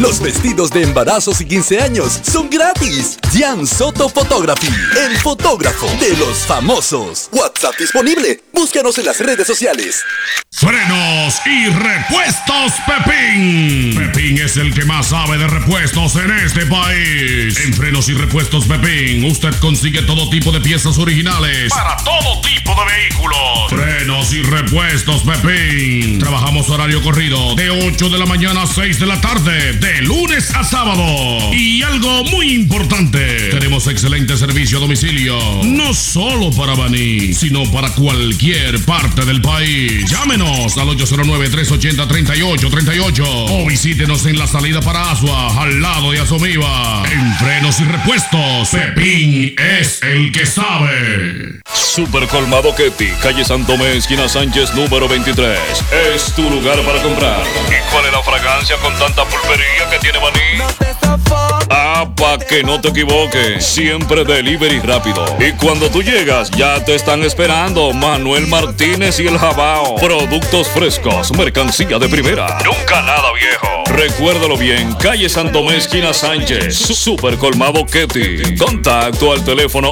Los vestidos de embarazos y 15 años son gratis. Jan Soto Photography, el fotógrafo de los famosos. WhatsApp disponible. Búscanos en las redes sociales. Frenos y repuestos Pepín. Pepín es el que más sabe de repuestos en este país. En Frenos y Repuestos Pepín, usted consigue todo tipo de piezas originales para todo tipo de vehículos. Frenos y Repuestos Pepín. Trabajamos horario corrido de 8 de la mañana a 6 de la tarde, de lunes a sábado. Y algo muy importante, tenemos excelente servicio a domicilio, no solo para Baní, sino para cualquier parte del país. Llámenos al 809-380-3838 o visítenos en la salida para Asua, al lado de Asomiva. En Frenos y Repuestos, Pepín es el que sabe. Super Colmado Ketty, calle San Tomé, esquina Sánchez, número 23. Es tu lugar para comprar. ¿Y cuál es la fragancia con tanta pulpería que tiene Baní? Pa' que no te equivoques, siempre delivery rápido. Y cuando tú llegas, ya te están esperando Manuel Martínez y el Jabao. Productos frescos, mercancía de primera. Nunca nada viejo. Recuérdalo bien, calle San Tomé, esquina Sánchez. Super Colmado Ketty. Contacto al teléfono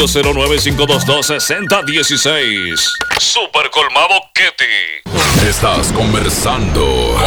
809-522-6016. Super Colmado Ketty. Estás conversando.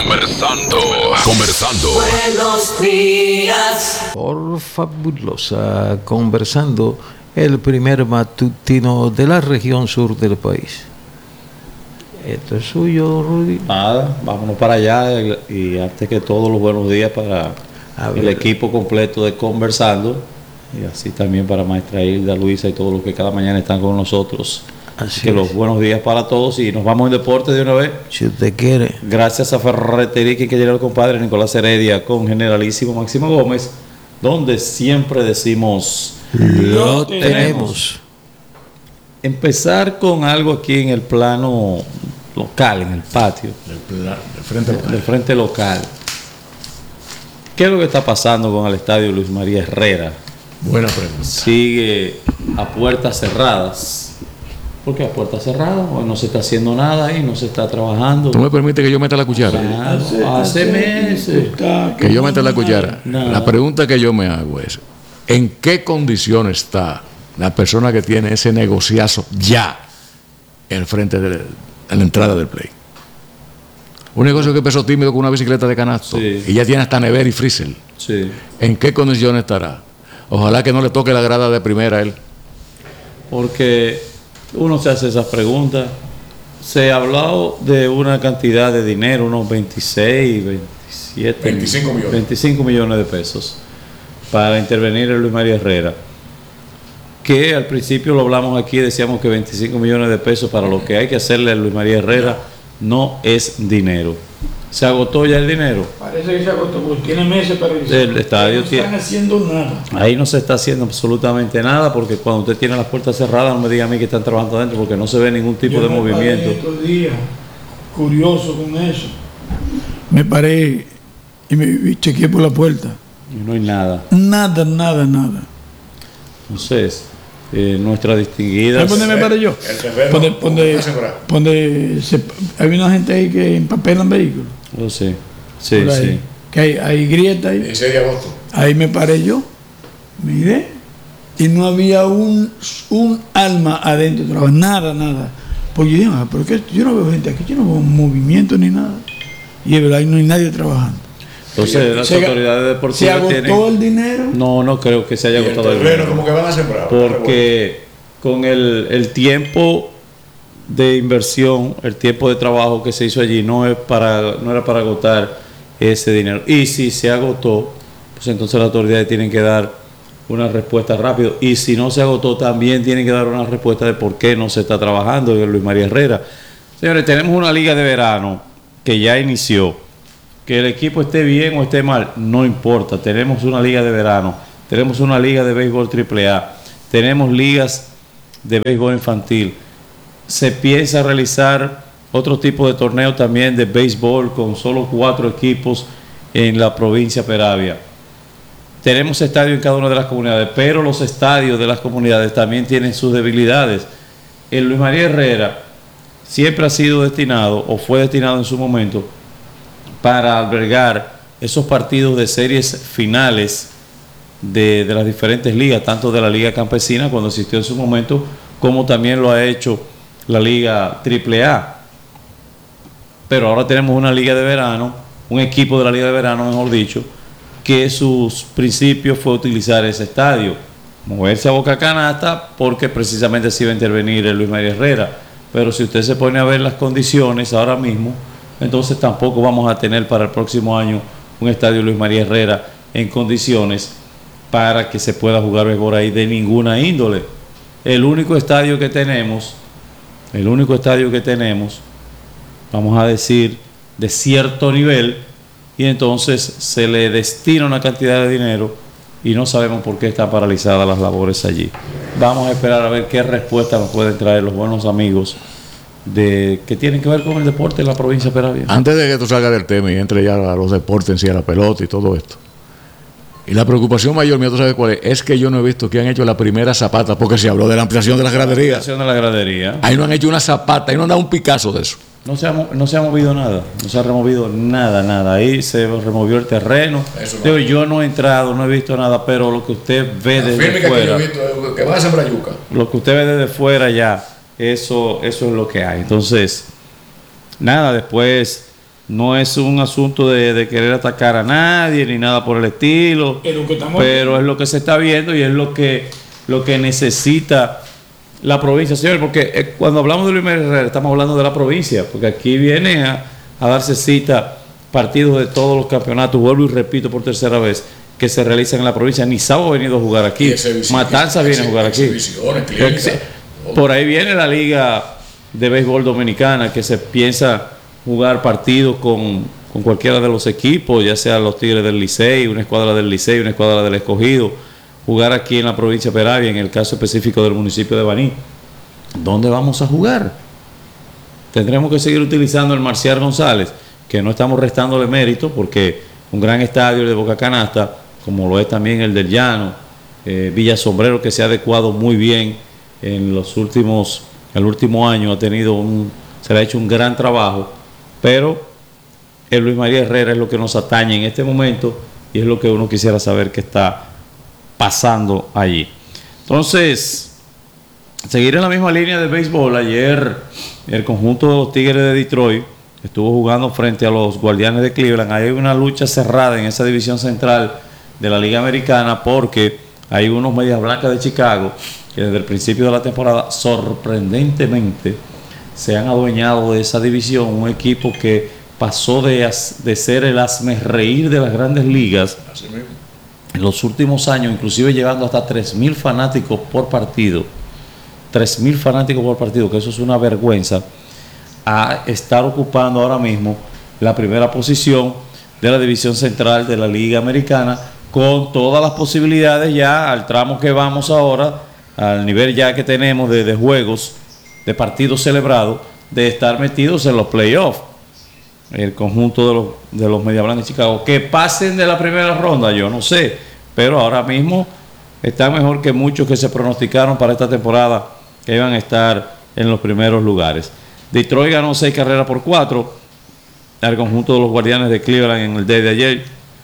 Buenos días. Por Fabulosa, conversando, el primer matutino de la región sur del país. Esto es suyo, Rudy. Nada, vámonos para allá y antes que todo los buenos días para el equipo completo de Conversando y así también para Maestra Hilda, Luisa y todos los que cada mañana están con nosotros. Así que los buenos días para todos y nos vamos en deporte de una vez. Si usted quiere. Gracias a Ferretería que llega el compadre Nicolás Heredia con Generalísimo Máximo Gómez, donde siempre decimos lo tenemos. Empezar con algo aquí en el plano local, en el patio del frente local. ¿Qué es lo que está pasando con el estadio Luis María Herrera? Buena pregunta. Sigue a puertas cerradas. ¿Por qué a puertas cerradas? No se está haciendo nada ahí, no se está trabajando. ¿Tú me permites que yo meta la cuchara? Hace meses. Que yo meta la cuchara. La pregunta que yo me hago es, ¿en qué condición está la persona que tiene ese negociazo ya en frente de la entrada del play? Un negocio que empezó tímido con una bicicleta de canasto, sí, y ya tiene hasta nevera y freezer. Sí. ¿En qué condiciones estará? Ojalá que no le toque la grada de primera a él. Porque uno se hace esas preguntas. Se ha hablado de una cantidad de dinero, unos 25 millones de pesos para intervenir en Luis María Herrera. Que al principio lo hablamos aquí, decíamos que 25 millones de pesos para lo que hay que hacerle a Luis María Herrera no es dinero. ¿Se agotó ya el dinero? Parece que se agotó, porque tiene meses para el estadio. No están haciendo nada. Ahí no se está haciendo absolutamente nada, porque cuando usted tiene las puertas cerradas, no me diga a mí que están trabajando adentro, porque no se ve ningún tipo de movimiento. Estos días, curioso con eso. Me paré y me chequeé por la puerta. Y no hay nada. Nada. Entonces, nuestra distinguida. ¿Sabes dónde me paré yo? Hay una gente ahí que empapelan vehículos. Oh, sí. Que hay grieta ahí. 16 de agosto. Ahí me paré yo, miré, y no había un alma adentro trabajando, nada. Porque yo dije, pero ¿qué? Yo no veo gente aquí, yo no veo movimiento ni nada. Y es verdad, ahí no hay nadie trabajando. Entonces las autoridades deportivas ¿se agotó el dinero? No creo que se haya agotado el dinero. Como que van a sembrar. Porque con el tiempo de inversión, el tiempo de trabajo que se hizo allí no era para agotar ese dinero. Y si se agotó, pues entonces las autoridades tienen que dar una respuesta rápido. Y si no se agotó, también tienen que dar una respuesta de por qué no se está trabajando en Luis María Herrera. Señores, tenemos una liga de verano que ya inició. Que el equipo esté bien o esté mal, no importa. Tenemos una liga de verano, tenemos una liga de béisbol AAA, tenemos ligas de béisbol infantil. Se piensa realizar otro tipo de torneo también de béisbol con solo 4 equipos en la provincia Peravia. Tenemos estadios en cada una de las comunidades, pero los estadios de las comunidades también tienen sus debilidades. El Luis María Herrera siempre ha sido destinado, o fue destinado en su momento, para albergar esos partidos de series finales de las diferentes ligas, tanto de la Liga Campesina cuando existió en su momento, como también lo ha hecho la Liga AAA. Pero ahora tenemos una liga de verano, un equipo de la liga de verano, mejor dicho, que sus principios fue utilizar ese estadio, moverse a Boca Canasta, porque precisamente se iba a intervenir el Luis María Herrera. Pero si usted se pone a ver las condiciones ahora mismo, entonces tampoco vamos a tener para el próximo año un estadio Luis María Herrera en condiciones para que se pueda jugar béisbol ahí de ninguna índole. El único estadio que tenemos, vamos a decir, de cierto nivel, y entonces se le destina una cantidad de dinero y no sabemos por qué están paralizadas las labores allí. Vamos a esperar a ver qué respuesta nos pueden traer los buenos amigos que tienen que ver con el deporte en la provincia de Peravia. Antes de que tú salgas del tema y entre ya a los deportes en sí, a la pelota y todo esto, y la preocupación mayor mía, ¿tú sabes cuál es? Es que yo no he visto que han hecho la primera zapata, porque se habló de la ampliación de las graderías. Ahí no han hecho una zapata, ahí no han dado un Picasso de eso. No se ha movido nada, no se ha removido nada. Ahí se removió el terreno. No. Yo no he entrado, no he visto nada, pero lo que usted ve desde fuera, que van a sembrar yuca. Lo que usted ve desde fuera ya, eso es lo que hay. Entonces, nada, después no es un asunto de querer atacar a nadie ni nada por el estilo, pero es lo que se está viendo y es lo que necesita la provincia, señor, porque cuando hablamos de Luis María Herrera estamos hablando de la provincia, porque aquí viene a darse cita partidos de todos los campeonatos, vuelvo y repito por tercera vez, que se realizan en la provincia. Nizao ha venido a jugar aquí, Matanzas viene a jugar aquí, por ahí viene la Liga de Béisbol Dominicana, que se piensa jugar partidos con cualquiera de los equipos, ya sea los Tigres del Licey, una escuadra del Licey, una escuadra del Escogido, jugar aquí en la provincia de Peravia, en el caso específico del municipio de Baní. ¿Dónde vamos a jugar? Tendremos que seguir utilizando el Marcial González, que no estamos restándole mérito, porque un gran estadio de Boca Canasta, como lo es también el del Llano, Villa Sombrero, que se ha adecuado muy bien en el último año, se le ha hecho un gran trabajo, pero el Luis María Herrera es lo que nos atañe en este momento y es lo que uno quisiera saber que está pasando allí. Entonces, seguir en la misma línea de béisbol, ayer el conjunto de los Tigres de Detroit estuvo jugando frente a los Guardianes de Cleveland. Hay una lucha cerrada en esa división central de la Liga Americana, porque hay unos Medias Blancas de Chicago que desde el principio de la temporada sorprendentemente se han adueñado de esa división, un equipo que pasó de ser el hazmerreír de las grandes ligas en los últimos años, inclusive llegando hasta 3,000 fanáticos por partido. 3,000 fanáticos por partido, que eso es una vergüenza, a estar ocupando ahora mismo la primera posición de la división central de la Liga Americana, con todas las posibilidades ya al tramo que vamos ahora, al nivel ya que tenemos de juegos, de partidos celebrados, de estar metidos en los playoffs. El conjunto de los Medias Blancas de Chicago, que pasen de la primera ronda, yo no sé, pero ahora mismo está mejor que muchos que se pronosticaron para esta temporada que iban a estar en los primeros lugares. Detroit ganó 6-4 al conjunto de los Guardianes de Cleveland en el día de ayer.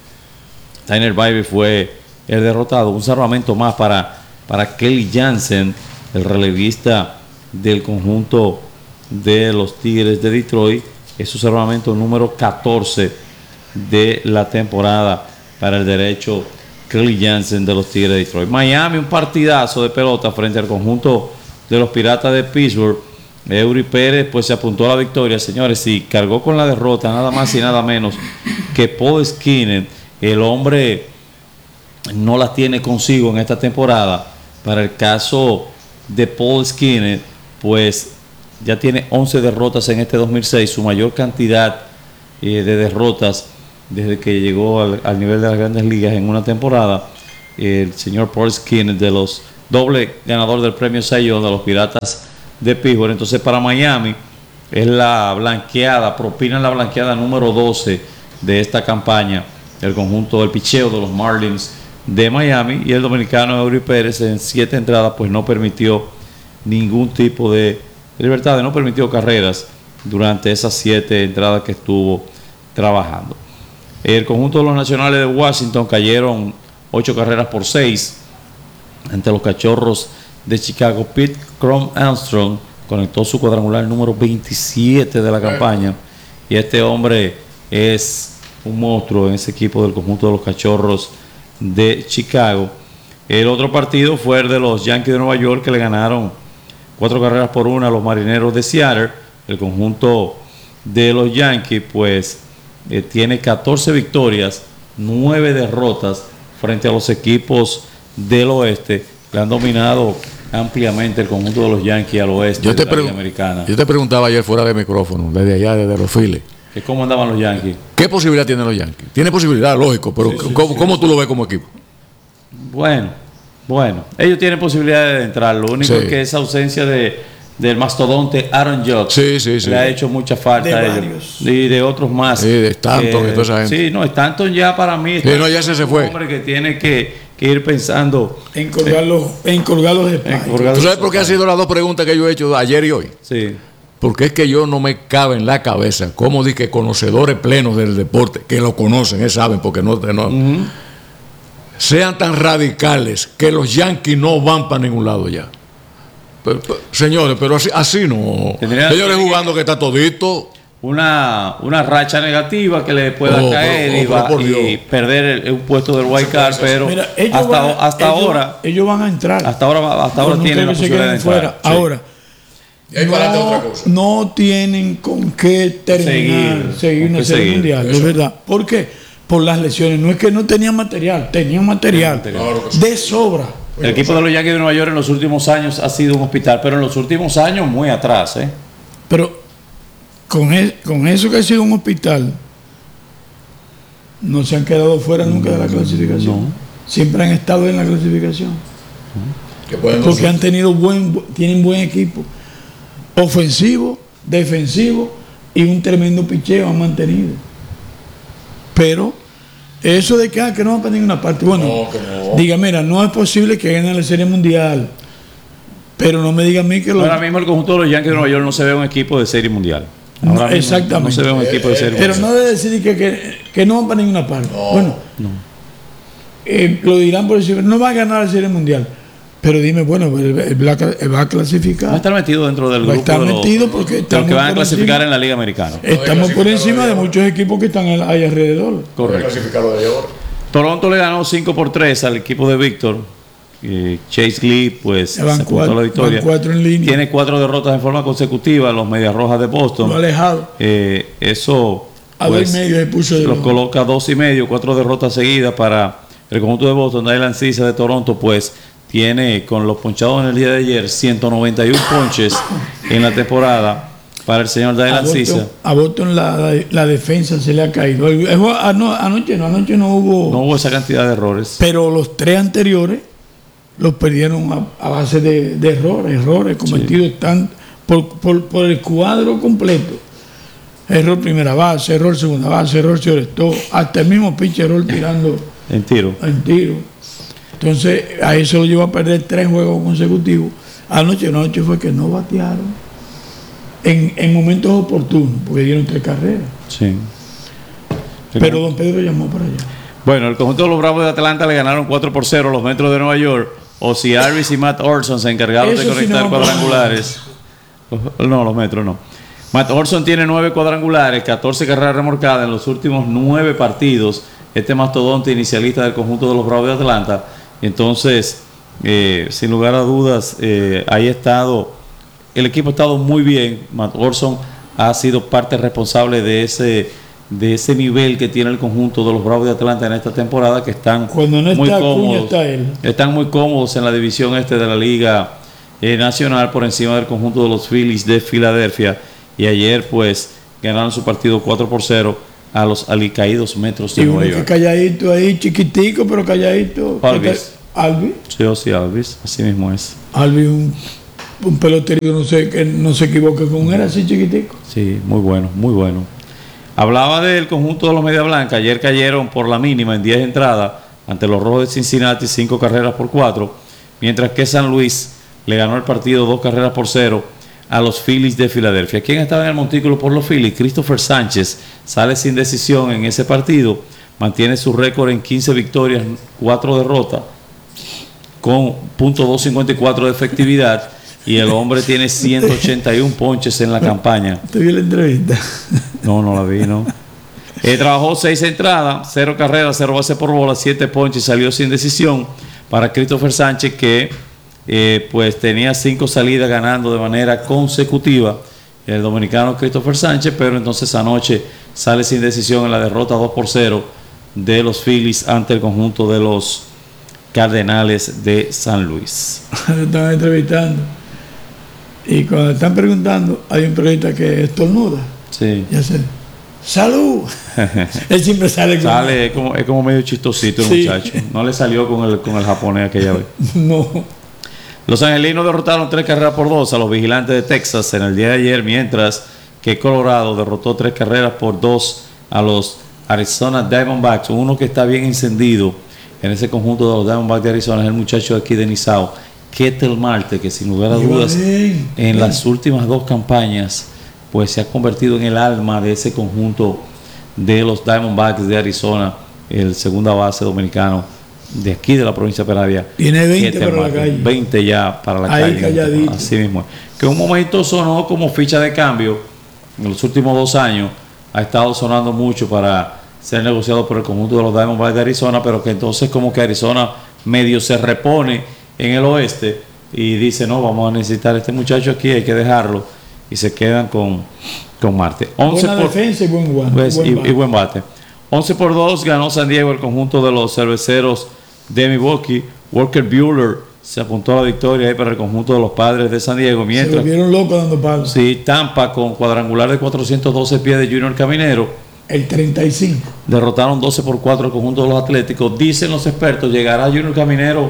Tyler Bybee fue el derrotado. Un salvamento más para Kelly Jansen, el relevista del conjunto de los Tigres de Detroit. Es su salvamento número 14 de la temporada para el derecho Kelly Jansen de los Tigres de Detroit. Miami, un partidazo de pelota frente al conjunto de los Piratas de Pittsburgh. Eury Pérez pues se apuntó a la victoria, señores, y cargó con la derrota nada más y nada menos que Paul Skinner. El hombre no la tiene consigo en esta temporada. Para el caso de Paul Skinner, pues ya tiene 11 derrotas en este 2006, su mayor cantidad de derrotas desde que llegó al nivel de las grandes ligas en una temporada. El señor Paul Skinner, de los doble ganador del premio Cy Young de los Piratas de Pittsburgh. Entonces para Miami es la blanqueada, propinan la blanqueada número 12 de esta campaña, el conjunto del picheo de los Marlins de Miami, y el dominicano Eury Pérez en 7 entradas pues no permitió ningún tipo de libertad, no permitió carreras durante esas 7 entradas que estuvo trabajando. El conjunto de los Nacionales de Washington cayeron 8 carreras por 6 ante los Cachorros de Chicago. Pete Crom Armstrong conectó su cuadrangular número 27 de la campaña, y este hombre es un monstruo en ese equipo del conjunto de los Cachorros de Chicago. El otro partido fue el de los Yankees de Nueva York, que le ganaron 4 carreras por 1 a los Marineros de Seattle. El conjunto de los Yankees pues tiene 14 victorias, 9 derrotas frente a los equipos del oeste, que han dominado ampliamente el conjunto de los Yankees al oeste de la Liga Americana. Yo te preguntaba ayer fuera de micrófono, desde allá, desde los Phillies, ¿cómo andaban los Yankees? ¿qué posibilidad tienen los Yankees? Tiene posibilidad, lógico, pero sí, ¿cómo tú lo ves como equipo? Bueno, ellos tienen posibilidad de entrar. Lo único es que esa ausencia del mastodonte Aaron Judge le ha hecho mucha falta a ellos. Y de otros más. Sí, de Stanton y toda esa gente. Sí, no, Stanton ya para mí es se fue. Un hombre que tiene que ir pensando en colgar los ¿Tú sabes por qué han sido las dos preguntas que yo he hecho ayer y hoy? Sí. Porque es que yo no me cabe en la cabeza cómo di que conocedores plenos del deporte, que lo conocen, saben, porque no sean tan radicales que los Yankees no van para ningún lado ya. Pero, señores, pero así no. Señores, jugando que está todito. Una racha negativa que le pueda caer y perder un puesto del wild card, pero mira, hasta ahora ellos van a entrar. Hasta ahora tienen la posibilidad de entrar. Ahora no tienen con qué terminar, seguir una serie mundial, de verdad. ¿Por qué? Por las lesiones. No es que no tenían material, de sobra. El equipo de los Yankees de Nueva York en los últimos años ha sido un hospital, pero en los últimos años muy atrás. Pero con eso que ha sido un hospital, no se han quedado fuera nunca de la clasificación. No. Siempre han estado en la clasificación. Porque han tenido tienen buen equipo. Ofensivo, defensivo y un tremendo picheo han mantenido. Pero eso de que no va para ninguna parte, bueno, diga, mira, no es posible que ganen la Serie Mundial, pero no me diga a mí que ahora mismo el conjunto de los Yankees de Nueva York no se ve un equipo de Serie Mundial. Exactamente. No se ve un equipo de Serie Mundial. Pero no debe decir que no van para ninguna parte. Lo dirán por decir, no va a ganar la Serie Mundial. Pero dime, bueno, él va a clasificar. Va a estar metido dentro del grupo de los que van a clasificar en la Liga Americana. Estamos por encima de muchos equipos que están ahí alrededor. Correcto. Toronto le ganó 5-3 al equipo de Víctor. Chase Lee, pues, se apuntó la victoria. Tiene 4 derrotas en forma consecutiva. Los Medias Rojas de Boston. Lo alejado. Eso a pues, 2.5 se puso los coloca 2.5, 4 derrotas seguidas para el conjunto de Boston. Dylan Cease de Toronto, pues, tiene con los ponchados en el día de ayer 191 ponches en la temporada para el señor Dylan Cease. A Boston la defensa se le ha caído. Anoche no hubo esa cantidad de errores. Pero los 3 anteriores los perdieron a base de errores cometidos por el cuadro completo. Error primera base, error segunda base, error shortstop, hasta el mismo pitch error tirando en tiro. Entonces, a eso lo llevó a perder 3 juegos consecutivos. Anoche fue que no batearon en momentos oportunos, porque dieron 3 carreras. Sí. Pero don Pedro llamó para allá. Bueno, el conjunto de los Bravos de Atlanta le ganaron 4-0 a los Metros de Nueva York. Ozzie Alvis y Matt Olson se encargaron de conectar cuadrangulares. No, los Metros no. Matt Olson tiene 9 cuadrangulares, 14 carreras remolcadas en los últimos 9 partidos. Este mastodonte inicialista del conjunto de los Bravos de Atlanta. Entonces, sin lugar a dudas, ahí ha estado, el equipo ha estado muy bien. Matt Olson ha sido parte responsable de ese nivel que tiene el conjunto de los Bravos de Atlanta en esta temporada, que están muy cómodos. Están muy cómodos en la división este de la Liga Nacional, por encima del conjunto de los Phillies de Filadelfia. Y ayer, pues, ganaron su partido 4-0 a los alicaídos Metros de Nueva York. Calladito ahí, chiquitico, pero calladito. Alvis. Sí, Alvis, así mismo es. Alvis, un pelotero, no sé, que no se equivoque con él, así chiquitico. Sí, muy bueno, muy bueno. Hablaba del conjunto de los Media Blanca. Ayer cayeron por la mínima en 10 entradas ante los Rojos de Cincinnati, 5 carreras por 4, mientras que San Luis le ganó el partido 2 carreras por 0 a los Phillies de Filadelfia. ¿Quién estaba en el montículo por los Phillies? Christopher Sánchez sale sin decisión en ese partido. mantiene su récord en 15 victorias, 4 derrotas, con .254 de efectividad, y el hombre tiene 181 ponches en la campaña. ¿Te vi la entrevista? No la vi, no. Trabajó 6 entradas, 0 carreras, 0 bases por bola, 7 ponches, salió sin decisión para Christopher Sánchez, que pues tenía 5 salidas ganando de manera consecutiva el dominicano Christopher Sánchez, pero entonces anoche sale sin decisión en la derrota 2-0 de los Phillies ante el conjunto de los Cardenales de San Luis. Lo estaban entrevistando y cuando están preguntando hay un periodista que estornuda. Sí. Y hace ¡salud! Él siempre sale con... es como medio chistosito el muchacho. No le salió con el japonés aquella vez. No. Los angelinos derrotaron 3-2 a los Vigilantes de Texas en el día de ayer, mientras que Colorado derrotó 3-2 a los Arizona Diamondbacks. Uno que está bien encendido en ese conjunto de los Diamondbacks de Arizona es el muchacho de aquí de Nizao, Ketel Marte, que sin lugar a dudas en las últimas 2 campañas pues se ha convertido en el alma de ese conjunto de los Diamondbacks de Arizona, el segunda base dominicano de aquí de la provincia de Peravia. Tiene 20 para la calle. 20 ya para la ahí calle. Calladito. Así mismo. Que en un momento sonó como ficha de cambio. En los últimos 2 años ha estado sonando mucho para ser negociado por el conjunto de los Diamondbacks de Arizona, pero que entonces como que Arizona medio se repone en el oeste y dice, no, vamos a necesitar a este muchacho aquí, hay que dejarlo, y se quedan con Marte. 11 buena defensa y buen guante. Pues, y buen bate. 11-2 ganó San Diego el conjunto de los Cerveceros de Milwaukee. Walker Buehler se apuntó a la victoria ahí para el conjunto de los Padres de San Diego. Mientras, se volvieron locos dando palos. Sí, Tampa con cuadrangular de 412 pies de Junior Caminero. El 35. Derrotaron 12-4 al conjunto de los Atléticos. Dicen los expertos, ¿llegará Junior Caminero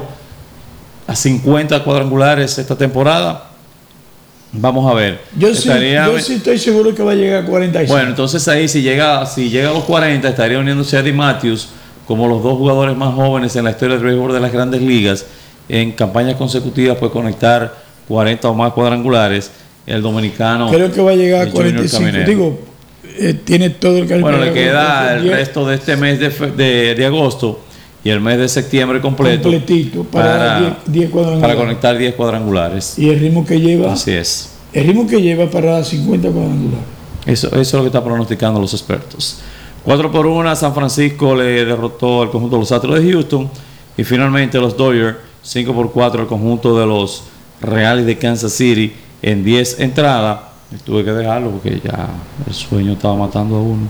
a 50 cuadrangulares esta temporada? Vamos a ver. Yo sí estoy seguro que va a llegar a 45. Bueno, entonces ahí si llega a los 40 estaría uniéndose a Eddie Matthews como los 2 jugadores más jóvenes en la historia del béisbol de las Grandes Ligas en campañas consecutivas, pues conectar 40 o más cuadrangulares. El dominicano creo que va a llegar a 45. Digo, tiene todo el cariño. Bueno, le queda el resto de este mes de agosto y el mes de septiembre completito para 10 cuadrangulares. Para conectar 10 cuadrangulares. Y el ritmo que lleva. Así es. El ritmo que lleva para 50 cuadrangulares. Eso es lo que están pronosticando los expertos. 4-1, San Francisco le derrotó al conjunto de los Astros de Houston. Y finalmente los Dodgers, 5-4 al conjunto de los Reales de Kansas City en 10 entradas. Tuve que dejarlo porque ya el sueño estaba matando a uno.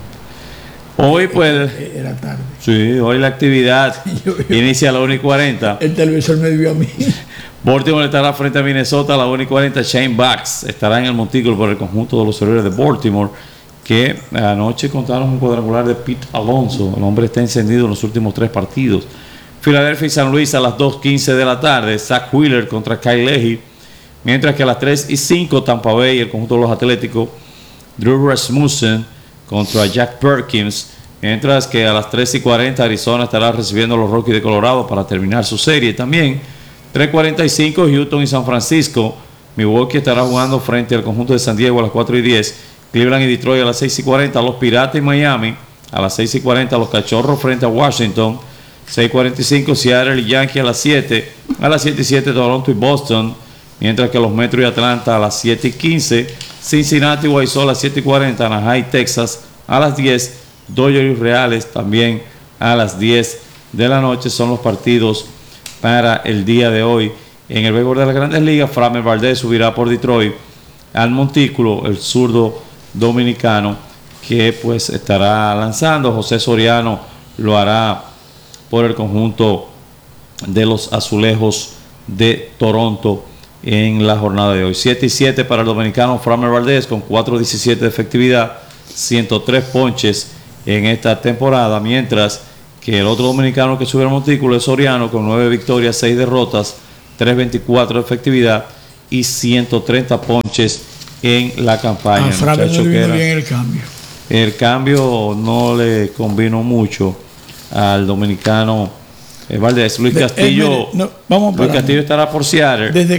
Hoy pues... Era tarde. Sí, hoy la actividad inicia a las 1:40. El televisor me dio a mí. Baltimore estará frente a Minnesota a las 1:40. Shane Bach estará en el montículo por el conjunto de los Orioles de Baltimore, que anoche contaron un cuadrangular de Pete Alonso. El hombre está encendido en los últimos 3 partidos. Filadelfia y San Luis a las 2:15 de la tarde. Zach Wheeler contra Kyle Leahy. Mientras que a las 3:05 Tampa Bay y el conjunto de los Atléticos, Drew Rasmussen contra Jack Perkins. Mientras que a las 3:40 Arizona estará recibiendo a los Rockies de Colorado para terminar su serie también. 3:45 Houston y San Francisco. Milwaukee estará jugando frente al conjunto de San Diego a las 4:10. Cleveland y Detroit a las 6:40. Los Piratas y Miami a las 6:40. Los Cachorros frente a Washington. 6:45 Seattle y Yankees a las 7. A las 7:07 Toronto y Boston. Mientras que los Metros y Atlanta a las 7:15. Cincinnati y Guaysó a las 7:40. Anaheim, Texas a las 10. Dodgers y Reales también a las 10 de la noche. Son los partidos para el día de hoy. En el béisbol de las Grandes Ligas, Framber Valdez subirá por Detroit al montículo, el zurdo dominicano que pues estará lanzando. José Soriano lo hará por el conjunto de los Azulejos de Toronto en la jornada de hoy. 7-7 para el dominicano Framber Valdez con 4.17 de efectividad, 103 ponches en esta temporada, mientras que el otro dominicano que sube al montículo es Soriano con 9 victorias, 6 derrotas, 3.24 de efectividad y 130 ponches en la campaña. A Framber no le vino bien el cambio. El cambio no le convino mucho al dominicano Valdés. Luis Castillo, Luis Castillo estará por Seattle. Desde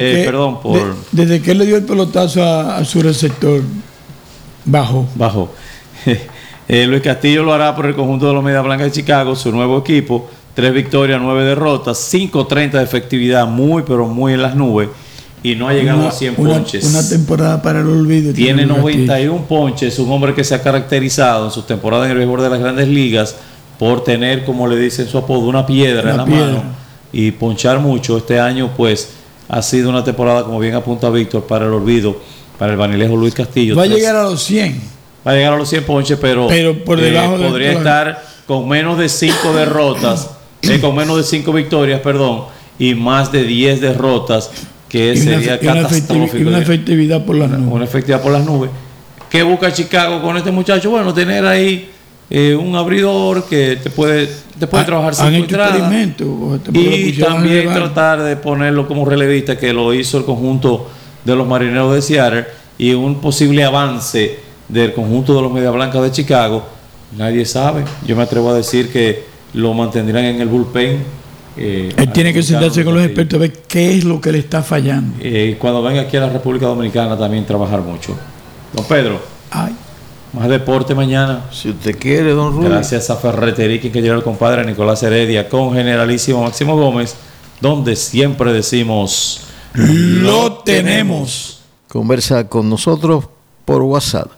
que él le dio el pelotazo a su receptor, bajó. Luis Castillo lo hará por el conjunto de los Medias Blancas de Chicago, su nuevo equipo. 3 victorias, 9 derrotas, 5.30 de efectividad, muy pero muy en las nubes. Y no ha llegado a 100 ponches. Una temporada para el olvido. Tiene 91 ponches, un hombre que se ha caracterizado en sus temporadas en el béisbol de las Grandes Ligas por tener, como le dicen su apodo, una piedra en la mano y ponchar mucho. Este año pues ha sido una temporada, como bien apunta Víctor, para el olvido, para el vanilejo Luis Castillo. Va a llegar a los 100. Va a llegar a los 100 ponches, pero por debajo podría estar con menos de 5 derrotas, con menos de 5 victorias, perdón, y más de 10 derrotas, que sería catastrófico. Y una efectividad por las nubes. Una efectividad por las nubes. ¿Qué busca Chicago con este muchacho? Bueno, tener ahí un abridor que te puede trabajar sin entrada. Y también tratar de ponerlo como relevista, que lo hizo el conjunto de los Marineros de Seattle, y un posible avance del conjunto de los Medias Blancas de Chicago. Nadie sabe. Yo me atrevo a decir que lo mantendrán en el bullpen. Él tiene que sentarse con los expertos a ver qué es lo que le está fallando. Cuando venga aquí a la República Dominicana también trabajar mucho. Don Pedro, más deporte mañana. Si usted quiere, don Rubén. Gracias a Ferretería, que llegó el compadre Nicolás Heredia con Generalísimo Máximo Gómez, donde siempre decimos: lo tenemos. Conversa con nosotros por WhatsApp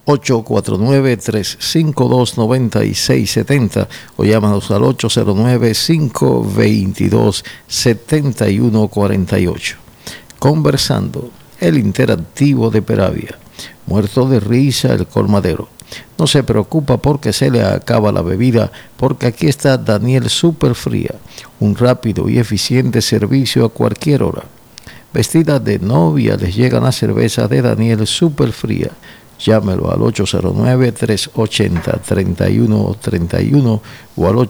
849-352-9670 o llámanos al 809-522-7148. Conversando, el interactivo de Peravia. Muerto de risa el colmadero. No se preocupa porque se le acaba la bebida, porque aquí está Daniel Superfría, un rápido y eficiente servicio a cualquier hora. Vestida de novia les llega la cerveza de Daniel Superfría. Llámelo al 809-380-3131 o al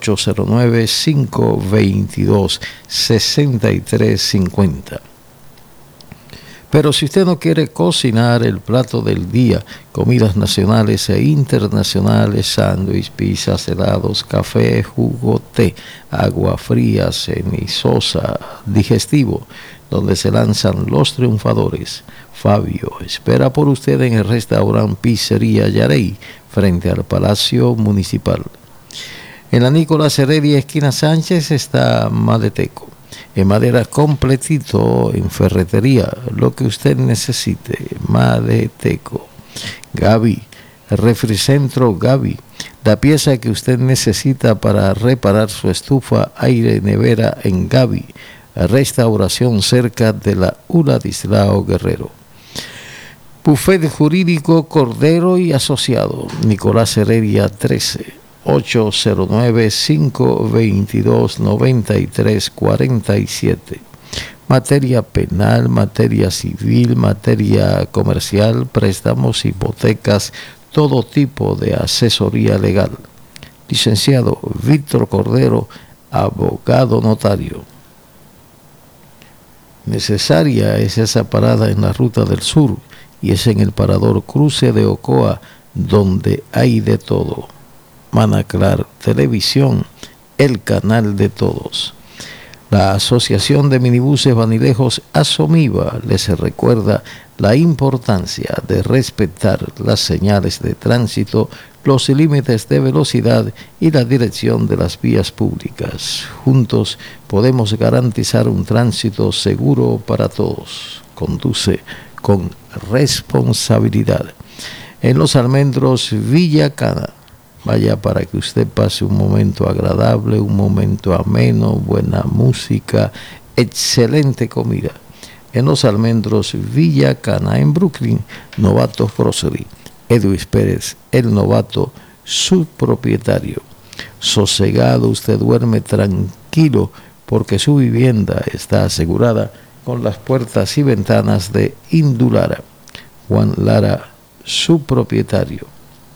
809-522-6350. Pero si usted no quiere cocinar el plato del día, comidas nacionales e internacionales, sándwich, pizzas, helados, café, jugo, té, agua fría, cenizosa, digestivo, donde se lanzan los triunfadores, Fabio espera por usted en el restaurante Pizzería Yarey, frente al Palacio Municipal. En la Nicolás Heredia, esquina Sánchez, está Maleteco. En madera completito, en ferretería, lo que usted necesite, Maleteco. Gaby, Refricentro Gaby, la pieza que usted necesita para reparar su estufa, aire, nevera en Gaby. Restauración cerca de la Uladislao Guerrero. Bufete Jurídico Cordero y Asociado, Nicolás Heredia 13, 809-522-9347. Materia penal, materia civil, materia comercial, préstamos, hipotecas, todo tipo de asesoría legal. Licenciado Víctor Cordero, abogado notario. Necesaria es esa parada en la Ruta del Sur, y es en el parador Cruce de Ocoa, donde hay de todo. Manaclar Televisión, el canal de todos. La Asociación de Minibuses Vanilejos Asomiva les recuerda la importancia de respetar las señales de tránsito, los límites de velocidad y la dirección de las vías públicas. Juntos podemos garantizar un tránsito seguro para todos. Conduce con responsabilidad. En Los Almendros, Villa Cana. Vaya para que usted pase un momento agradable, un momento ameno, buena música, excelente comida. En Los Almendros, Villa Cana, en Brooklyn, Novato Grocery. Edwis Pérez, el novato, su propietario. Sosegado, usted duerme tranquilo porque su vivienda está asegurada con las puertas y ventanas de Indulara. Juan Lara, su propietario.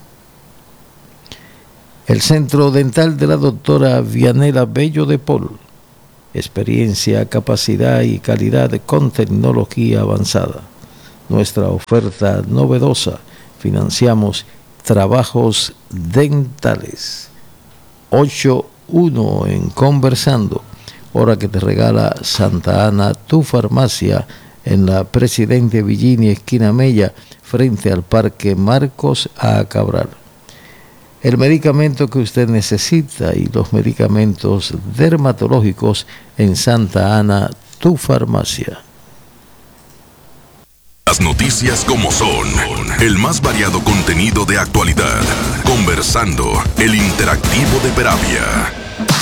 El Centro Dental de la doctora Vianela Bello de Paul. Experiencia, capacidad y calidad con tecnología avanzada. Nuestra oferta novedosa. Financiamos trabajos dentales. 8-1 en Conversando. Hora que te regala Santa Ana, tu farmacia, en la Presidente Villini, esquina Mella, frente al Parque Marcos A. Cabral. el medicamento que usted necesita y los medicamentos dermatológicos en Santa Ana, tu farmacia. Las noticias como son, el más variado contenido de actualidad, conversando, el interactivo de Peravia.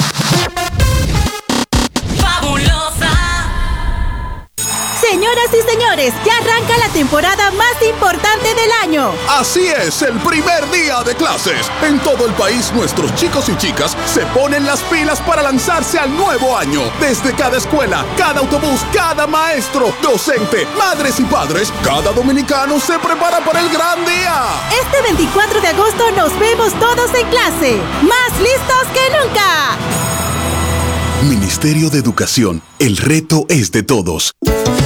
Señoras y señores, ya arranca la temporada más importante del año. Así es, el primer día de clases. En todo el país, nuestros chicos y chicas se ponen las pilas para lanzarse al nuevo año. Desde cada escuela, cada autobús, cada maestro, docente, madres y padres, cada dominicano se prepara para el gran día. Este 24 de agosto nos vemos todos en clase, más listos que nunca. Ministerio de Educación, el reto es de todos.